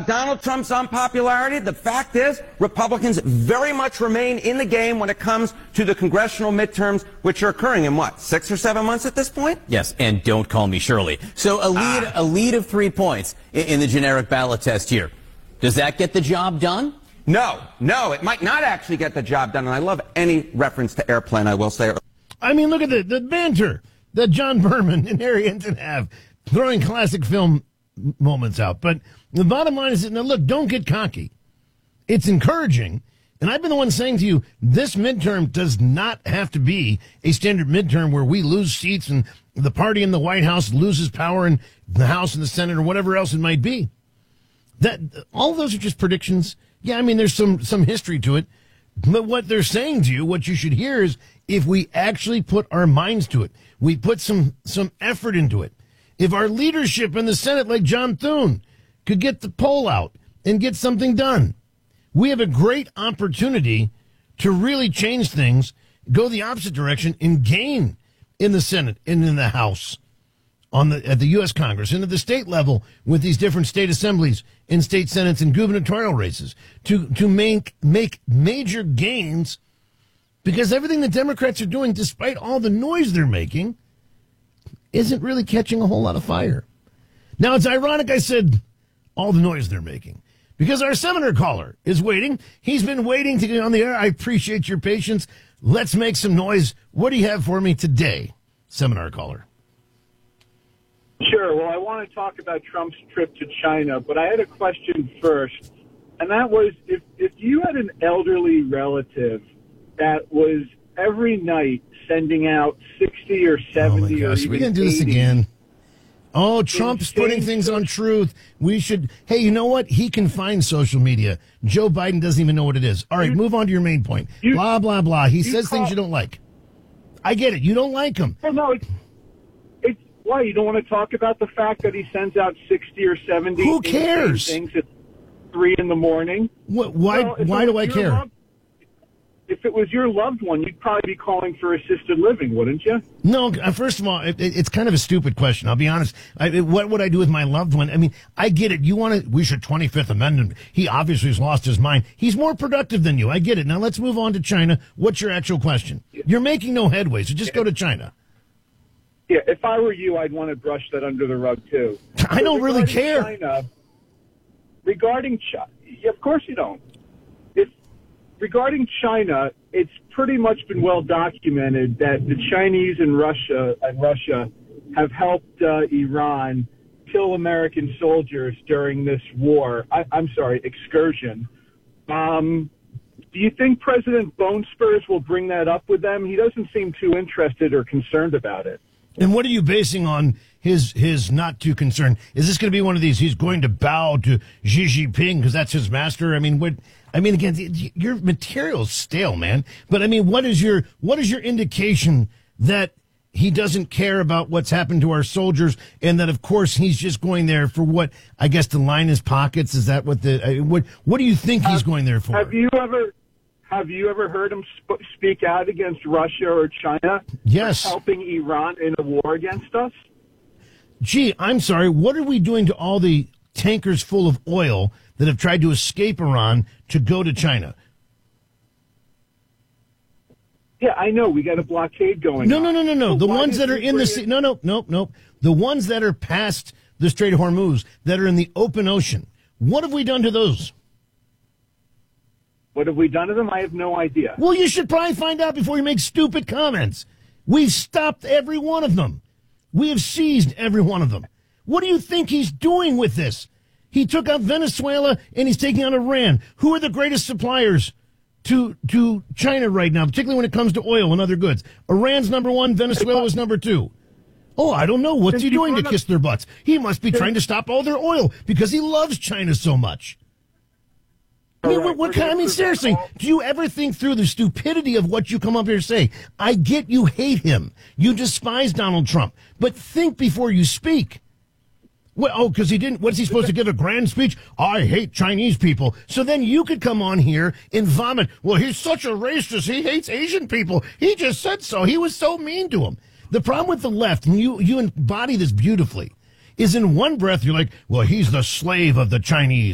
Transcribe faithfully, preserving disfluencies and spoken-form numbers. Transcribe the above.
Donald Trump's unpopularity, the fact is Republicans very much remain in the game when it comes to the congressional midterms, which are occurring in what, six or seven months at this point? Yes, and don't call me Shirley. So a lead, ah. a lead of three points in, in the generic ballot test here. Does that get the job done? No, no, it might not actually get the job done. And I love any reference to Airplane, I will say. I mean, look at the, the banter that John Berman and Harry Hinton have, throwing classic film moments out. But the bottom line is, now look, don't get cocky. It's encouraging. And I've been the one saying to you, this midterm does not have to be a standard midterm where we lose seats and the party in the White House loses power in the House and the Senate or whatever else it might be. That all of those are just predictions. Yeah, I mean, there's some, some history to it. But what they're saying to you, what you should hear is, if we actually put our minds to it, we put some, some effort into it. If our leadership in the Senate, like John Thune, could get the poll out and get something done, we have a great opportunity to really change things, go the opposite direction, and gain in the Senate and in the House, on the at the U S Congress, and at the state level with these different state assemblies and state senates and gubernatorial races, to to make make major gains, because everything the Democrats are doing, despite all the noise they're making, isn't really catching a whole lot of fire. Now, it's ironic I said all the noise they're making, because our seminar caller is waiting. He's been waiting to get on the air. I appreciate your patience. Let's make some noise. What do you have for me today, seminar caller? Sure. Well, I want to talk about Trump's trip to China, but I had a question first, and that was, if, if you had an elderly relative that was every night sending out sixty or seventy, oh my gosh, or even we can do this eighty, again. Oh, Trump's putting things on Truth. We should, hey, you know what? He can find social media. Joe Biden doesn't even know what it is. All right, you, move on to your main point. You, blah, blah, blah. He says call, things you don't like. I get it. You don't like him. Well, no, it's, it's, why? You don't want to talk about the fact that he sends out sixty or seventy Who cares? things at three in the morning? What, why well, Why do I care? Loved, if it was your loved one, you'd probably be calling for assisted living, wouldn't you? No, first of all, it, it's kind of a stupid question. I'll be honest. I, what would I do with my loved one? I mean, I get it. You want to, we should twenty-fifth Amendment. He obviously has lost his mind. He's more productive than you. I get it. Now let's move on to China. What's your actual question? Yeah. You're making no headway, so just yeah. go to China. Yeah, if I were you, I'd want to brush that under the rug, too. I so don't really care. China, regarding China, of course you don't. If Regarding China, it's pretty much been well documented that the Chinese and Russia and Russia have helped uh, Iran kill American soldiers during this war. I, I'm sorry, excursion. Um, do you think President Bone Spurs will bring that up with them? He doesn't seem too interested or concerned about it. And what are you basing on his his not too concerned? Is this going to be one of these, he's going to bow to Xi Jinping because that's his master? I mean, what? I mean, again, your material's stale, man. But I mean, what is your what is your indication that he doesn't care about what's happened to our soldiers, and that, of course, he's just going there for what, I guess, to line his pockets? Is that what the I mean, what what do you think he's have, going there for? Have you ever have you ever heard him sp- speak out against Russia or China? Yes, for helping Iran in a war against us. Gee, I'm sorry. What are we doing to all the tankers full of oil that have tried to escape Iran to go to China? Yeah, I know. We got a blockade going no, on. No, no, no, no, no. The ones that are in the sea. No, no, no, no. The ones that are past the Strait of Hormuz, that are in the open ocean. What have we done to those? What have we done to them? I have no idea. Well, you should probably find out before you make stupid comments. We've stopped every one of them. We have seized every one of them. What do you think he's doing with this? He took out Venezuela and he's taking out Iran. Who are the greatest suppliers to to China right now, particularly when it comes to oil and other goods? Iran's number one, Venezuela was number two. Oh, I don't know. What's he doing to kiss their butts? He must be trying to stop all their oil because he loves China so much. I mean, what, what kind, I mean, seriously, do you ever think through the stupidity of what you come up here to say? I get you hate him. You despise Donald Trump. But think before you speak. Well, oh, because he didn't, what's he supposed to give a grand speech? I hate Chinese people. So then you could come on here and vomit. Well, he's such a racist. He hates Asian people. He just said so. He was so mean to him. The problem with the left, and you, you embody this beautifully, is in one breath you're like, well, he's the slave of the Chinese.